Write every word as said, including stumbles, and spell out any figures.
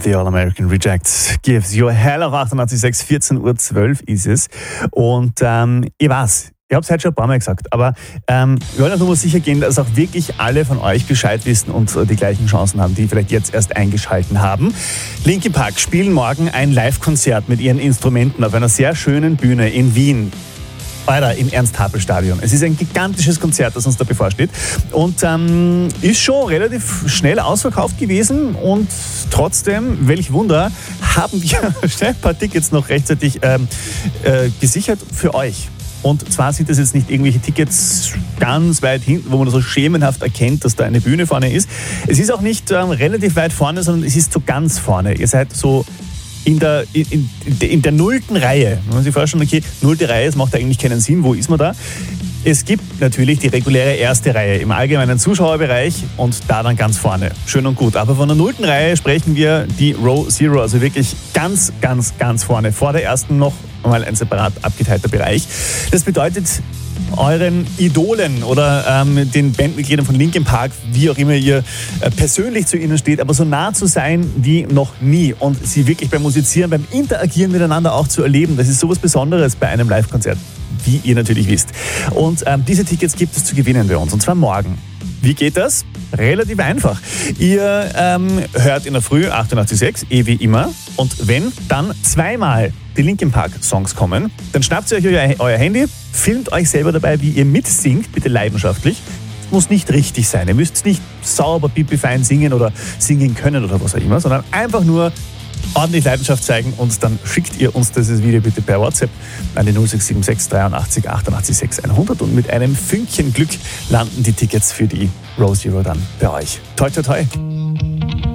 The All-American Rejects gives you hell auf achtundachtzig Komma sechs, vierzehn Uhr zwölf ist es. Und ähm, ich weiß, ich habe es heute schon ein paar Mal gesagt, aber ähm, wir wollen auch nur sicher gehen, dass auch wirklich alle von euch Bescheid wissen und äh, die gleichen Chancen haben, die vielleicht jetzt erst eingeschalten haben. Linkin Park spielen morgen ein Live-Konzert mit ihren Instrumenten auf einer sehr schönen Bühne in Wien. Alter, im Ernst-Happel-Stadion. Es ist ein gigantisches Konzert, das uns da bevorsteht. Und ähm, ist schon relativ schnell ausverkauft gewesen. Und trotzdem, welch Wunder, haben wir schnell ein paar Tickets noch rechtzeitig ähm, äh, gesichert für euch. Und zwar sind das jetzt nicht irgendwelche Tickets ganz weit hinten, wo man so schemenhaft erkennt, dass da eine Bühne vorne ist. Es ist auch nicht ähm, relativ weit vorne, sondern es ist so ganz vorne. Ihr seid so in der, in, in der nullten Reihe. Wenn man sich vorstellen, okay, nullte Reihe, das macht eigentlich keinen Sinn, wo ist man da? Es gibt natürlich die reguläre erste Reihe im allgemeinen Zuschauerbereich und da dann ganz vorne. Schön und gut. Aber von der nullten Reihe sprechen wir die Row Zero, also wirklich ganz, ganz, ganz vorne. Vor der ersten noch mal ein separat abgeteilter Bereich. Das bedeutet, euren Idolen oder ähm, den Bandmitgliedern von Linkin Park, wie auch immer ihr äh, persönlich zu ihnen steht, aber so nah zu sein wie noch nie und sie wirklich beim Musizieren, beim Interagieren miteinander auch zu erleben. Das ist sowas Besonderes bei einem Live-Konzert, wie ihr natürlich wisst. Und ähm, diese Tickets gibt es zu gewinnen bei uns, und zwar morgen. Wie geht das? Relativ einfach. Ihr ähm, hört in der Früh achtundachtzig Komma sechs, eh wie immer. Und wenn dann zweimal die Linkin Park Songs kommen, dann schnappt ihr euch euer, euer Handy, filmt euch selber dabei, wie ihr mitsingt, bitte leidenschaftlich. Es muss nicht richtig sein. Ihr müsst nicht sauber, pipifein singen oder singen können oder was auch immer, sondern einfach nur ordentlich Leidenschaft zeigen, und dann schickt ihr uns dieses Video bitte per WhatsApp an die null sechs sieben sechs dreiundachtzig achtundachtzig sechs hundert und mit einem Fünkchen Glück landen die Tickets für die Row Zero dann bei euch. Toi, toi, toi!